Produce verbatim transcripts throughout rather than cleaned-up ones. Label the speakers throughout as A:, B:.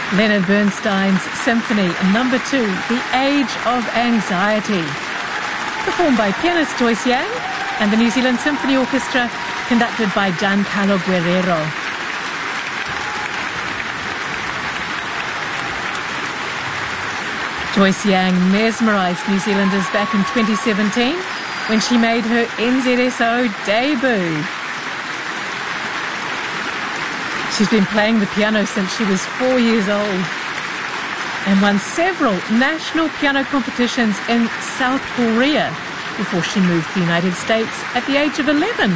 A: Leonard Bernstein's Symphony Number Two, The Age of Anxiety, performed by pianist Joyce Yang and the New Zealand Symphony Orchestra, conducted by Giancarlo Guerrero. Joyce Yang mesmerised New Zealanders back in twenty seventeen when she made her N Z S O debut. She's been playing the piano since she was four years old and won several national piano competitions in South Korea before she moved to the United States at the age of eleven.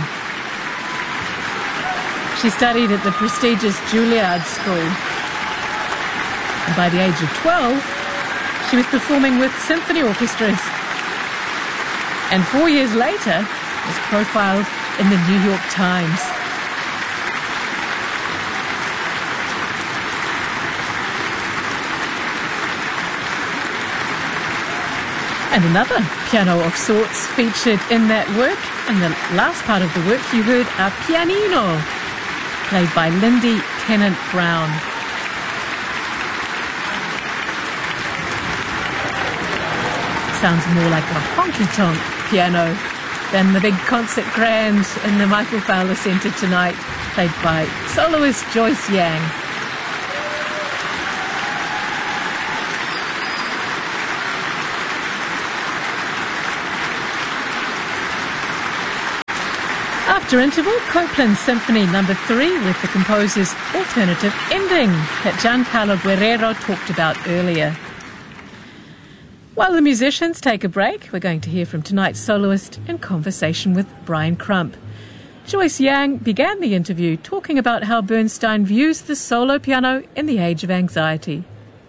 A: She studied at the prestigious Juilliard School. And by the age of twelve, she was performing with symphony orchestras. And four years later, was profiled in the New York Times. And another piano of sorts featured in that work. In the last part of the work, you heard a pianino, played by Lindy Tennant Brown. Sounds more like a honky-tonk piano than the big concert grand in the Michael Fowler Centre tonight, played by soloist Joyce Yang. After interval, Copland's Symphony Number Three with the composer's alternative ending that Giancarlo Guerrero talked about earlier. While the musicians take a break, we're going to hear from tonight's soloist in conversation with Brian Crump. Joyce Yang began the interview talking about how Bernstein views the solo piano in the age of anxiety.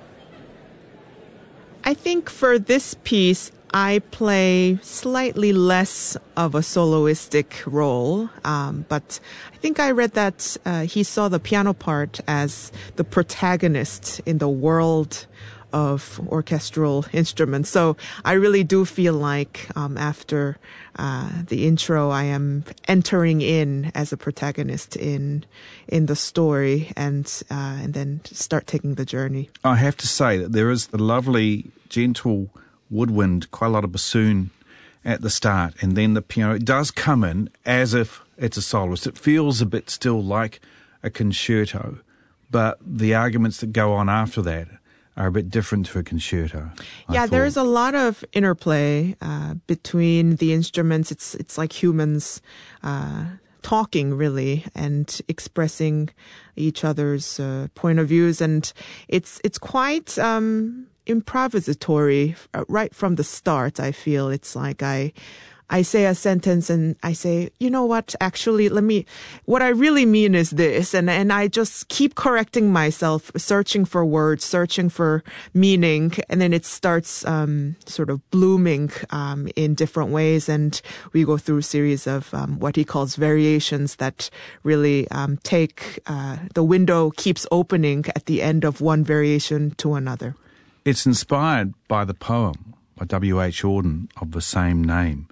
B: I think for this piece, I play slightly less of a soloistic role, um, but I think I read that uh, he saw the piano part as the protagonist in the world of orchestral instruments. So I really do feel like um, after uh, the intro, I am entering in as a protagonist in in the story, and uh, and then start taking the journey.
C: I have to say that there is the lovely, gentle woodwind, quite a lot of bassoon at the start, and then the piano. It does come in as if it's a soloist. It feels a bit still like a concerto, but the arguments that go on after that are a bit different to a concerto.
B: Yeah, there's a lot of interplay uh, between the instruments. It's it's like humans uh, talking, really, and expressing each other's uh, point of views, and it's it's quite um, improvisatory uh, right from the start. I feel it's like I. I say a sentence and I say, you know what, actually, let me, what I really mean is this. And, and I just keep correcting myself, searching for words, searching for meaning. And then it starts, um, sort of blooming, um, in different ways. And we go through a series of, um, what he calls variations that really, um, take, uh, the window keeps opening at the end of one variation to another.
C: It's inspired by the poem by W H Auden of the same name.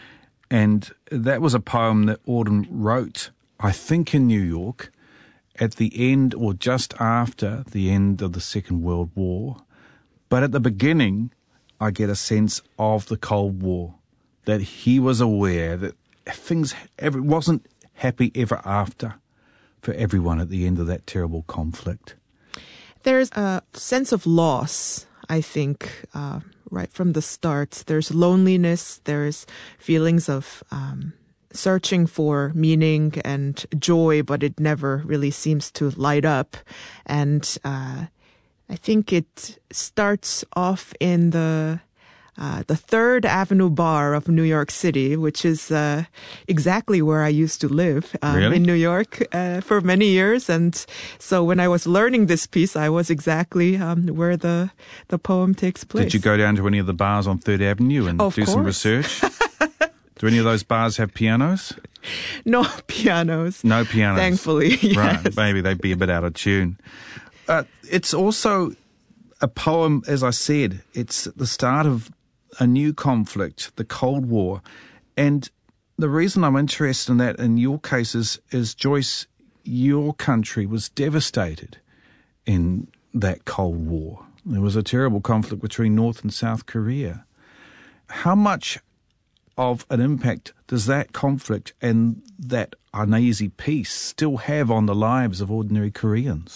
C: And that was a poem that Auden wrote, I think, in New York at the end or just after the end of the Second World War. But at the beginning, I get a sense of the Cold War, that he was aware that things it wasn't happy ever after for everyone at the end of that terrible conflict.
B: There's a sense of loss, I think, uh, right from the start. There's loneliness, there's feelings of um, searching for meaning and joy, but it never really seems to light up. And uh, I think it starts off in the uh, the Third Avenue Bar of New York City, which is uh, exactly where I used to live um,
C: really?
B: in New York uh, for many years. And so when I was learning this piece, I was exactly um, where the the poem takes place.
C: Did you go down to any of the bars on Third Avenue and
B: of
C: do
B: course.
C: some research? Do any of those bars have pianos?
B: No pianos.
C: No pianos.
B: Thankfully, yes.
C: Right, maybe they'd be a bit out of tune. Uh, it's also a poem, as I said, it's the start of a new conflict, the Cold War. And the reason I'm interested in that in your case is, is Joyce, your country was devastated in that Cold War. There was a terrible conflict between North and South Korea. How much of an impact does that conflict and that uneasy peace still have on the lives of ordinary Koreans?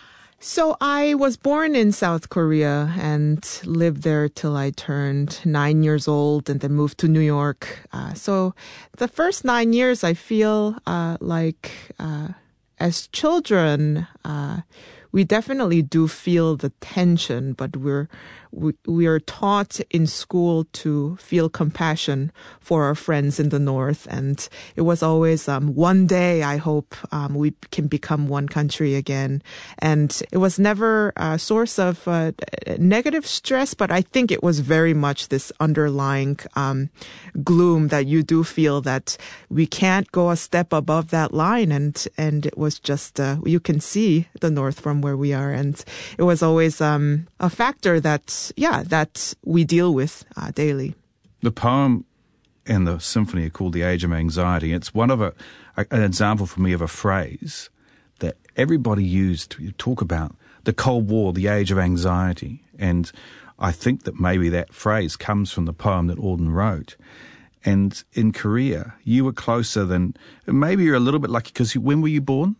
B: So I was born in South Korea and lived there till I turned nine years old and then moved to New York. Uh, so the first nine years, I feel uh, like uh, as children, uh, we definitely do feel the tension, but we're we, we are taught in school to feel compassion for our friends in the North. And it was always, um, one day, I hope um, we can become one country again. And it was never a source of uh, negative stress, but I think it was very much this underlying um, gloom that you do feel that we can't go a step above that line. And, and it was just, uh, you can see the North from where we are. And it was always um, a factor that, yeah, that we deal with uh, daily.
C: The poem and the symphony are called The Age of Anxiety. It's one of a, a an example for me of a phrase that everybody used to talk about the Cold War, the age of anxiety. And I think that maybe that phrase comes from the poem that Auden wrote. And in Korea, you were closer than, maybe you're a little bit lucky because when were you born?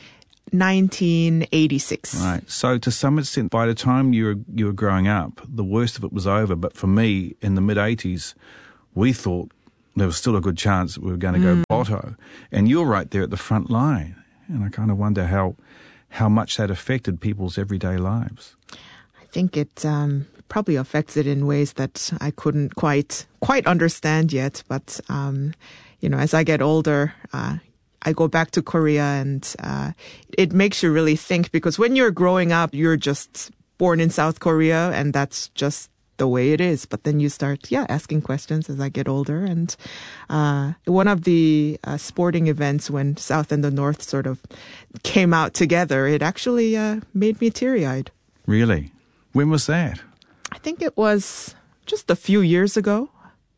B: nineteen eighty-six.
C: Right. So to some extent, by the time you were, you were growing up, the worst of it was over. But for me, in the mid-eighties, we thought there was still a good chance that we were going to go mm. botto. And you're right there at the front line. And I kind of wonder how how much that affected people's everyday lives.
B: I think it um, probably affects it in ways that I couldn't quite quite understand yet. But, um, you know, as I get older, uh, I go back to Korea and uh, it makes you really think, because when you're growing up, you're just born in South Korea and that's just the way it is. But then you start, yeah, asking questions as I get older. And uh, one of the uh, sporting events when South and the North sort of came out together, it actually uh, made me teary-eyed.
C: Really? When was that?
B: I think it was just a few years ago.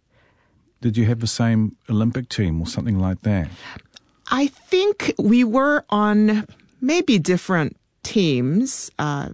C: Did you have the same Olympic team or something like that?
B: I think we were on maybe different teams, uh,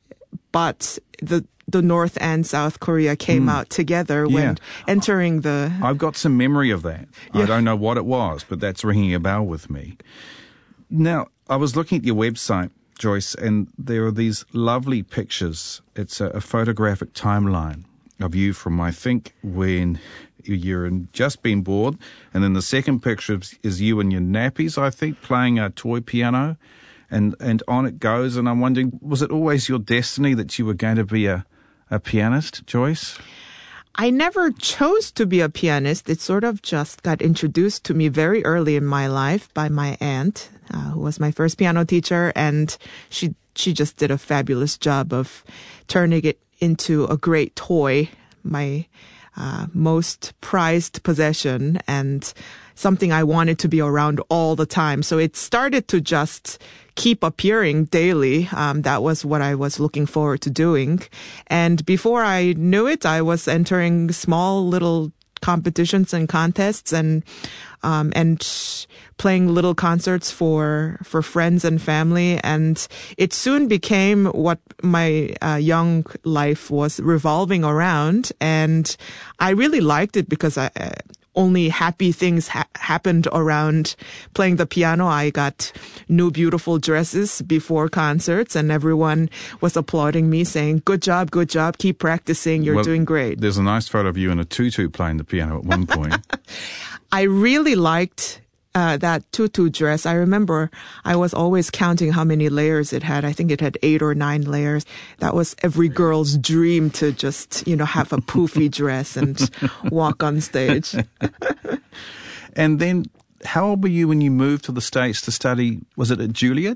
B: but the the North and South Korea came mm. out together when yeah. entering the...
C: I've got some memory of that. Yeah. I don't know what it was, but that's ringing a bell with me. Now, I was looking at your website, Joyce, and there are these lovely pictures. It's a, a photographic timeline of you from, I think, when you're just been born, and then the second picture is you in your nappies, I think, playing a toy piano, and, and on it goes. And I'm wondering, was it always your destiny that you were going to be a, a pianist, Joyce?
B: I never chose to be a pianist. It sort of just got introduced to me very early in my life by my aunt, uh, who was my first piano teacher, and she she just did a fabulous job of turning it into a great toy. My Uh, most prized possession and something I wanted to be around all the time. So it started to just keep appearing daily. Um, that was what I was looking forward to doing. And before I knew it, I was entering small little competitions and contests and um, and playing little concerts for for friends and family. And it soon became what my uh, young life was revolving around. And I really liked it because I, uh, only happy things ha- happened around playing the piano. I got new beautiful dresses before concerts and everyone was applauding me saying, good job, good job, keep practicing, you're
C: well,
B: doing great.
C: There's a nice photo of you in a tutu playing the piano at one point.
B: I really liked uh, that tutu dress. I remember I was always counting how many layers it had. I think it had eight or nine layers. That was every girl's dream, to just, you know, have a poofy dress and walk on stage.
C: And then how old were you when you moved to the States to study? Was it at Juilliard?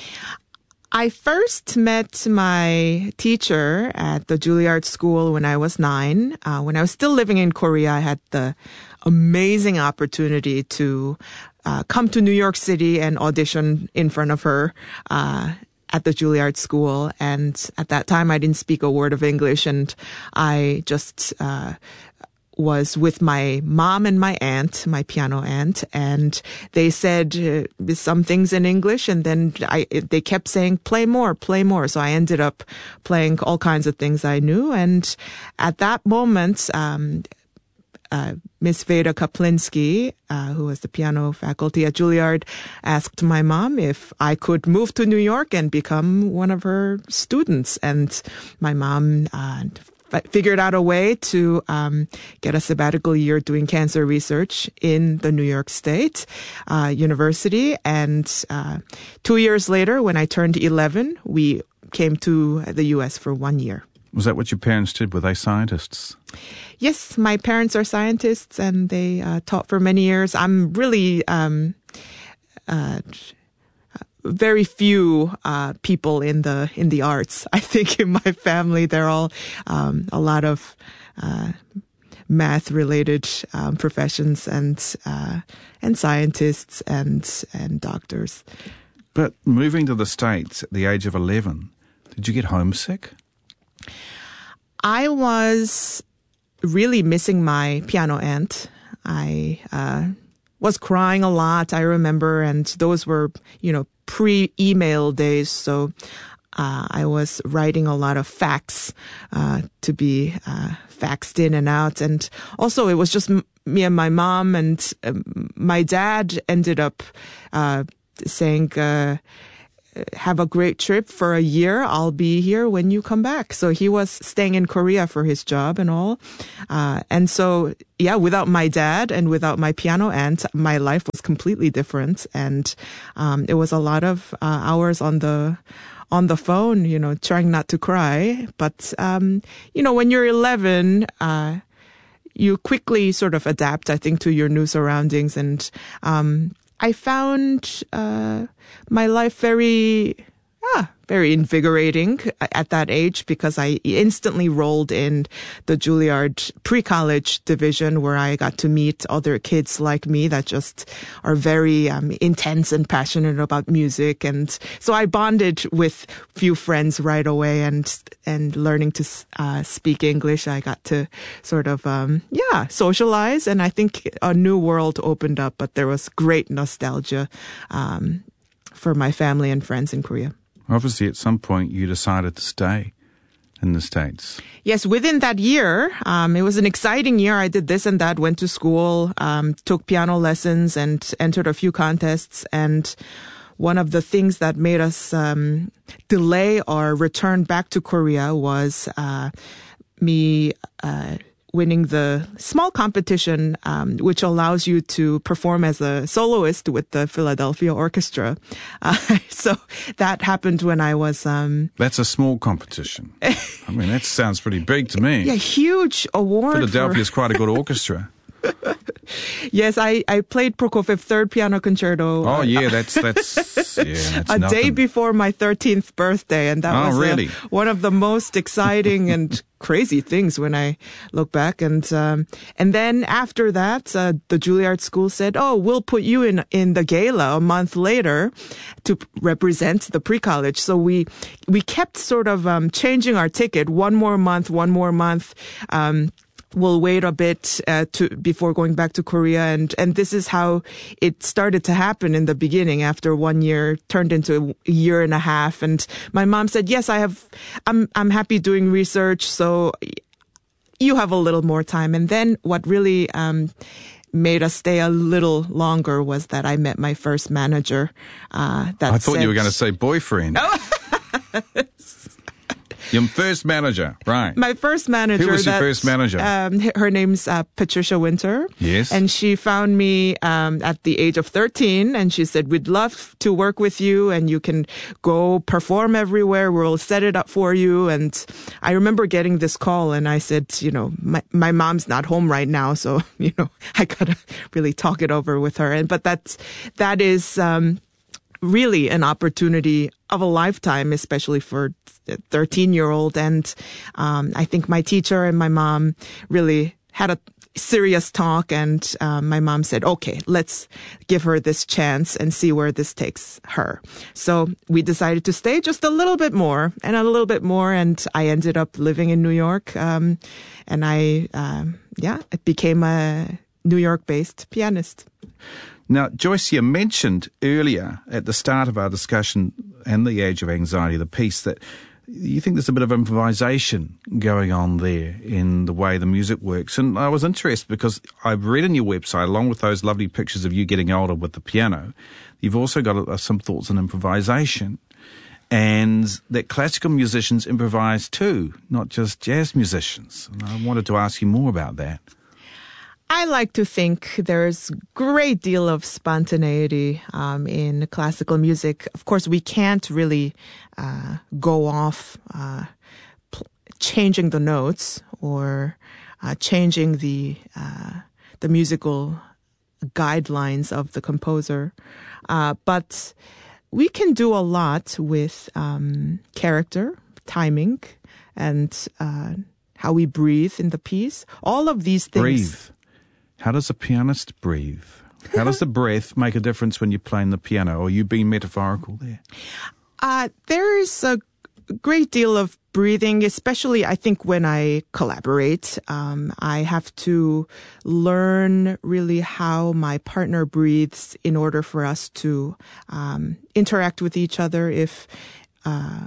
B: I first met my teacher at the Juilliard School when I was nine. Uh, when I was still living in Korea, I had the amazing opportunity to uh, come to New York City and audition in front of her uh, at the Juilliard School. And at that time, I didn't speak a word of English, and I just uh, was with my mom and my aunt, my piano aunt, and they said uh, some things in English, and then I they kept saying, play more, play more. So I ended up playing all kinds of things I knew. And at that moment, um, uh, Miss Veda Kaplinsky, uh, who was the piano faculty at Juilliard, asked my mom if I could move to New York and become one of her students. And my mom uh, figured out a way to um, get a sabbatical year doing cancer research in the New York State uh, University. And uh, two years later, when I turned eleven, we came to the U S for one year.
C: Was that what your parents did? Were they scientists?
B: Yes, my parents are scientists, and they uh, taught for many years. I'm really um, uh, very few uh, people in the in the arts. I think in my family, they're all um, a lot of uh, math-related um, professions and uh, and scientists and and doctors.
C: But moving to the States at the age of eleven, did you get homesick?
B: I was really missing my piano aunt. I uh, was crying a lot, I remember, and those were, you know, pre-email days, so uh, I was writing a lot of fax uh, to be uh, faxed in and out. And also it was just m- me and my mom, and um, my dad ended up uh, saying, uh, have a great trip for a year. I'll be here when you come back. So he was staying in Korea for his job and all. Uh, and so, yeah, without my dad and without my piano aunt, my life was completely different. And, um, it was a lot of, uh, hours on the, on the phone, you know, trying not to cry. But, um, you know, when you're eleven, uh, you quickly sort of adapt, I think, to your new surroundings. And, um, I found uh, my life very, ah, very invigorating at that age, because I instantly rolled in the Juilliard pre-college division, where I got to meet other kids like me that just are very um, intense and passionate about music. And so I bonded with few friends right away, and and learning to uh, speak English, I got to sort of, um, yeah, socialize. And I think a new world opened up, but there was great nostalgia um, for my family and friends in Korea.
C: Obviously, at some point, you decided to stay in the States.
B: Yes, within that year, um, it was an exciting year. I did this and that, went to school, um, took piano lessons, and entered a few contests. And one of the things that made us um, delay our return back to Korea was uh, me uh, winning the small competition, um, which allows you to perform as a soloist with the Philadelphia Orchestra. Uh, so that happened when I was... Um,
C: That's a small competition. I mean, that sounds pretty big to me.
B: Yeah, huge award.
C: Philadelphia's
B: for...
C: quite a good orchestra.
B: Yes, I, I played Prokofiev's third piano concerto.
C: Oh,
B: uh,
C: yeah, that's that's yeah, that's
B: a
C: nothing.
B: day before my thirteenth birthday, and that
C: oh,
B: was
C: really?
B: uh, one of the most exciting and crazy things when I look back. And um, and then after that, uh, the Juilliard School said, "Oh, we'll put you in in the gala a month later to represent the pre-college." So we we kept sort of um, changing our ticket, one more month, one more month. Um, We'll wait a bit uh, to before going back to Korea, and and this is how it started to happen in the beginning. After one year, turned into a year and a half, and my mom said, "Yes, I have. I'm I'm happy doing research, so you have a little more time." And then what really um, made us stay a little longer was that I met my first manager. Uh, that
C: I thought
B: said,
C: you were going to say boyfriend.
B: Oh.
C: Your first manager, right.
B: My first manager.
C: Who was your
B: that,
C: first manager?
B: Um, her name's uh, Patricia Winter.
C: Yes.
B: And she found me um, at the age of thirteen, and she said, "We'd love to work with you, and you can go perform everywhere. We'll set it up for you." And I remember getting this call, and I said, you know, my, my mom's not home right now, so, you know, I gotta really talk it over with her. And But that's, that is... Um, really an opportunity of a lifetime, especially for a thirteen-year-old. And um, I think my teacher and my mom really had a serious talk, and uh, my mom said, okay, let's give her this chance and see where this takes her. So we decided to stay just a little bit more and a little bit more, and I ended up living in New York, um, and I, um, yeah, it became a New York-based pianist.
C: Now, Joyce, you mentioned earlier at the start of our discussion and the Age of Anxiety, the piece, that you think there's a bit of improvisation going on there in the way the music works. And I was interested because I've read on your website, along with those lovely pictures of you getting older with the piano, you've also got uh, some thoughts on improvisation, and that classical musicians improvise too, not just jazz musicians. And I wanted to ask you more about that.
B: I like to think there's a great deal of spontaneity um, in classical music. Of course, we can't really uh, go off uh, pl- changing the notes or uh, changing the uh, the musical guidelines of the composer, uh, but we can do a lot with um, character, timing, and uh, how we breathe in the piece. All of these things.
C: Breathe. How does a pianist breathe? How does the breath make a difference when you're playing the piano? Or are you being metaphorical there?
B: Uh, there is a great deal of breathing, especially I think when I collaborate. Um, I have to learn really how my partner breathes in order for us to um, interact with each other. If uh,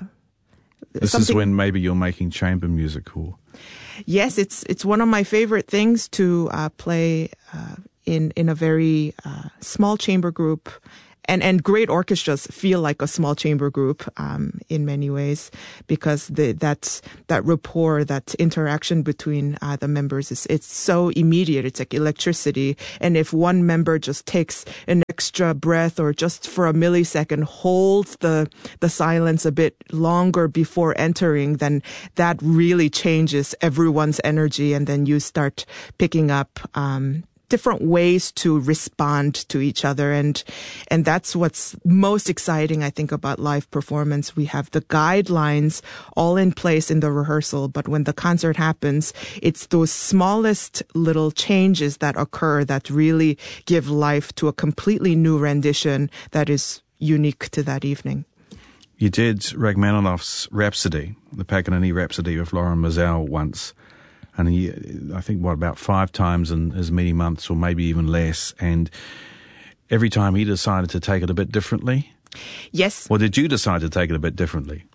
C: This is when maybe you're making chamber music, or...
B: Yes, it's it's one of my favorite things to uh, play uh, in in a very uh, small chamber group, and and great orchestras feel like a small chamber group um, in many ways, because the that that rapport, that interaction between uh, the members is it's so immediate. It's like electricity, and if one member just takes an extra breath or just for a millisecond holds the the silence a bit longer before entering, then that really changes everyone's energy, and then you start picking up um different ways to respond to each other. And and that's what's most exciting, I think, about live performance. We have the guidelines all in place in the rehearsal, but when the concert happens, it's those smallest little changes that occur that really give life to a completely new rendition that is unique to that evening.
C: You did Rachmaninoff's Rhapsody, the Paganini Rhapsody with Lauren Mizell once. And he, I think, what, about five times in as many months, or maybe even less. And every time he decided to take it a bit differently.
B: Yes.
C: Or did you decide to take it a bit differently?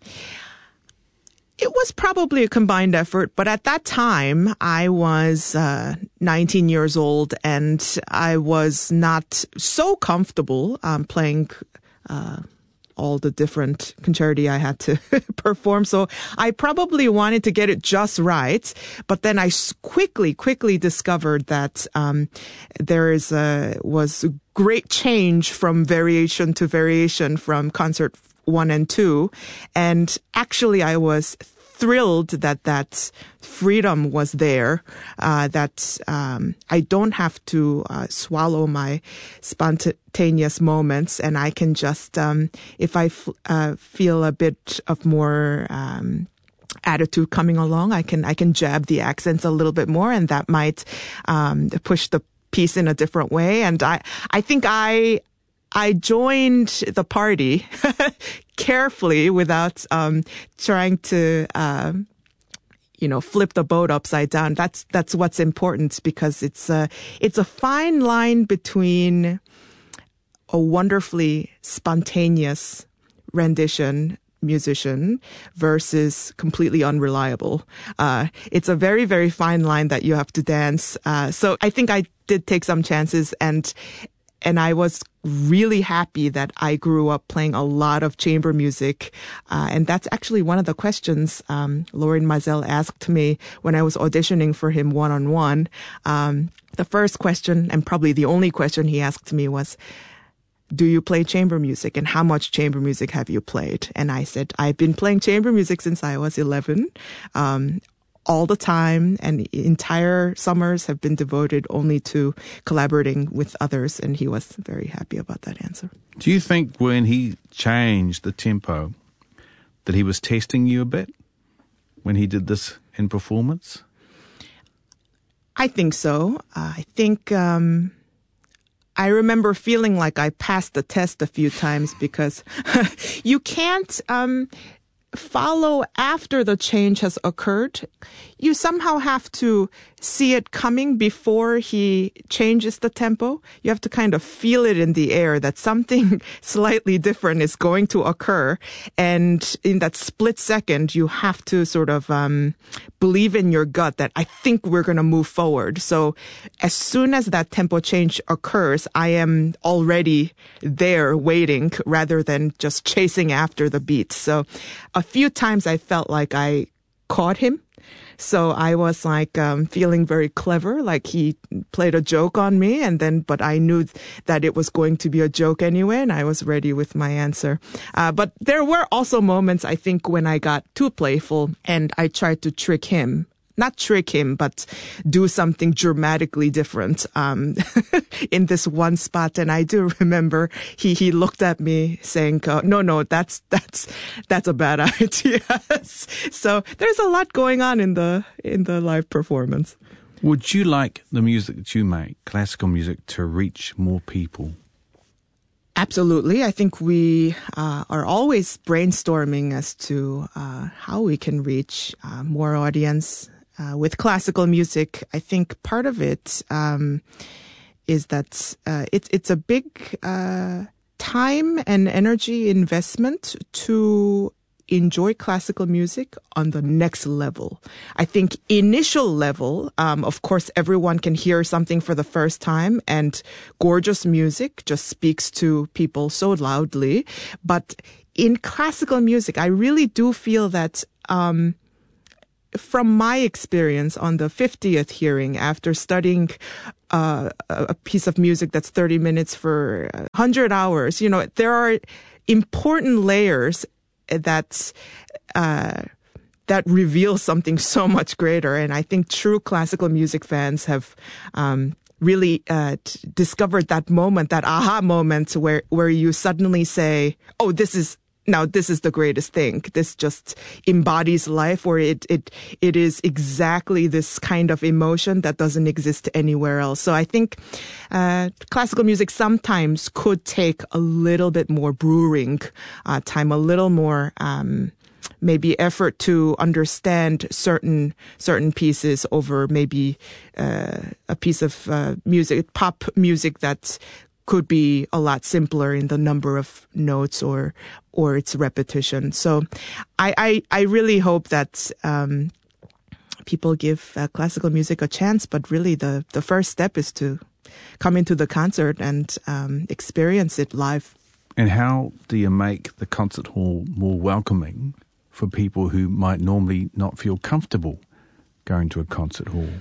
B: It was probably a combined effort, but at that time, I was uh, nineteen years old, and I was not so comfortable um, playing uh all the different concerti I had to perform. So I probably wanted to get it just right. But then I quickly, quickly discovered that um, there is a, was a great change from variation to variation from concert one and two. And actually I was thrilled that that freedom was there, uh, that um, I don't have to uh, swallow my spontaneous moments, and I can just, um, if I f- uh, feel a bit of more um, attitude coming along, I can I can jab the accents a little bit more, and that might um, push the piece in a different way. And I I think I. I joined the party carefully without um, trying to, uh, you know, flip the boat upside down. That's that's what's important, because it's a it's a fine line between a wonderfully spontaneous rendition musician versus completely unreliable. Uh, it's a very, very fine line that you have to dance. Uh, so I think I did take some chances, and And I was really happy that I grew up playing a lot of chamber music. Uh, and that's actually one of the questions um, Lauren Mizell asked me when I was auditioning for him one-on-one. Um, the first question, and probably the only question he asked me, was, do you play chamber music, and how much chamber music have you played? And I said, I've been playing chamber music since I was eleven. Um, all the time, and entire summers have been devoted only to collaborating with others, and he was very happy about that answer.
C: Do you think when he changed the tempo that he was testing you a bit when he did this in performance?
B: I think so. Uh, I think um, I remember feeling like I passed the test a few times because you can't um, follow after the change has occurred. You somehow have to see it coming before he changes the tempo. You have to kind of feel it in the air that something slightly different is going to occur. And in that split second, you have to sort of um, believe in your gut that I think we're going to move forward. So as soon as that tempo change occurs, I am already there waiting rather than just chasing after the beat. So a few times I felt like I caught him. So I was like um, feeling very clever, like he played a joke on me, and then but I knew that it was going to be a joke anyway, and I was ready with my answer. Uh, but there were also moments, I think, when I got too playful and I tried to trick him. Not trick him, but do something dramatically different um, in this one spot. And I do remember he, he looked at me saying, uh, no, no, that's that's that's a bad idea. So there's a lot going on in the in the live performance.
C: Would you like the music that you make, classical music, to reach more people?
B: Absolutely. I think we uh, are always brainstorming as to uh, how we can reach uh, more audience. Uh, with classical music, I think part of it um, is that uh, it's it's a big uh, time and energy investment to enjoy classical music on the next level. I think initial level, um, of course, everyone can hear something for the first time, and gorgeous music just speaks to people so loudly. But in classical music, I really do feel that. Um, From my experience on the fiftieth hearing, after studying uh, a piece of music that's thirty minutes for one hundred hours, you know, there are important layers that uh, that reveal something so much greater. And I think true classical music fans have um, really uh, t- discovered that moment, that aha moment, where where you suddenly say, "Oh, this is." Now, this is the greatest thing. This just embodies life, or it, it, it is exactly this kind of emotion that doesn't exist anywhere else. So I think, uh, classical music sometimes could take a little bit more brewing, uh, time, a little more, um, maybe effort to understand certain, certain pieces over maybe, uh, a piece of, uh, music, pop music that's, could be a lot simpler in the number of notes or or its repetition. So I I, I really hope that um, people give uh, classical music a chance, but really the, the first step is to come into the concert and um, experience it live.
C: And how do you make the concert hall more welcoming for people who might normally not feel comfortable going to a concert hall?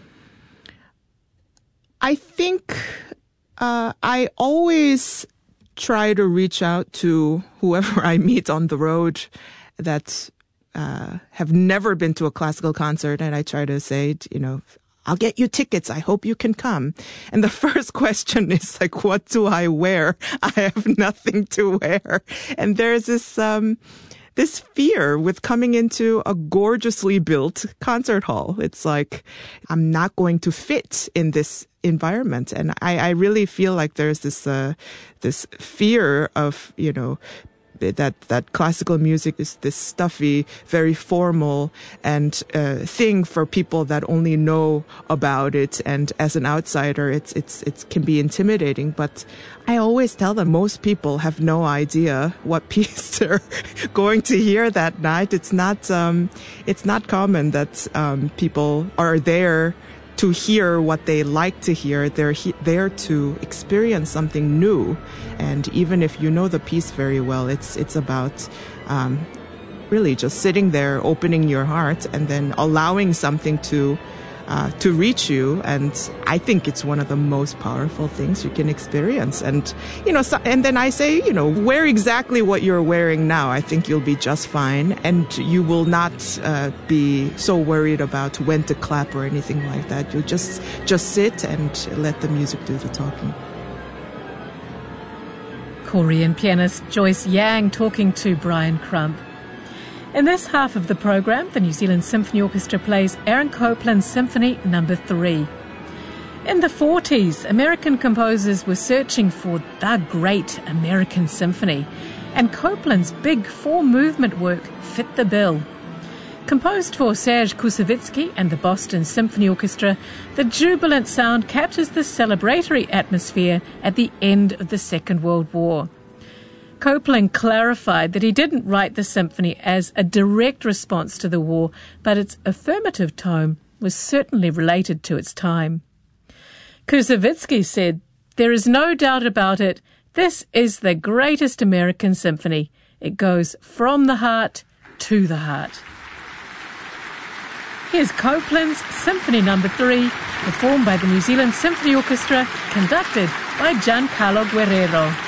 B: I think... Uh, I always try to reach out to whoever I meet on the road that uh, have never been to a classical concert, and I try to say, you know, I'll get you tickets. I hope you can come. And the first question is like, what do I wear? I have nothing to wear. And there's this um, this fear with coming into a gorgeously built concert hall. It's like, I'm not going to fit in this environment. And I, I really feel like there's this, uh, this fear of, you know, that, that classical music is this stuffy, very formal and, uh, thing for people that only know about it. And as an outsider, it's, it's, it can be intimidating. But I always tell them most people have no idea what piece they're going to hear that night. It's not, um, it's not common that, um, people are there to hear what they like to hear. They're he- there to experience something new. And even if you know the piece very well, it's it's about um, really just sitting there, opening your heart, and then allowing something to uh, to reach you. And I think it's one of the most powerful things you can experience. And you know, so, and then I say, you know, wear exactly what you're wearing now. I think you'll be just fine, and you will not uh, be so worried about when to clap or anything like that. You'll just just sit and let the music do the talking.
A: Korean pianist Joyce Yang talking to Brian Crump. In this half of the program, the New Zealand Symphony Orchestra plays Aaron Copland's Symphony Number Three. In the forties, American composers were searching for the great American symphony, and Copland's big four-movement work fit the bill. Composed for Serge Koussevitzky and the Boston Symphony Orchestra, the jubilant sound captures the celebratory atmosphere at the end of the Second World War. Copland clarified that he didn't write the symphony as a direct response to the war, but its affirmative tone was certainly related to its time. Koussevitzky said, "There is no doubt about it, this is the greatest American symphony. It goes from the heart to the heart." Here's Copland's Symphony Number three, performed by the New Zealand Symphony Orchestra, conducted by Giancarlo Guerrero.